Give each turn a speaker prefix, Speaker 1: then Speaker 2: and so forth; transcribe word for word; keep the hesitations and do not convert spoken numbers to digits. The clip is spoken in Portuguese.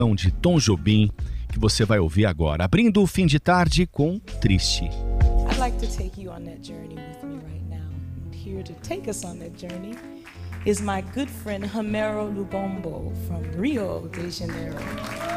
Speaker 1: de Tom Jobim, que você vai ouvir agora, abrindo o fim de tarde com Triste.
Speaker 2: I'd like to take you on that journey with me right now. And here to take us on that journey is my good friend Homero Lubombo from Rio de Janeiro.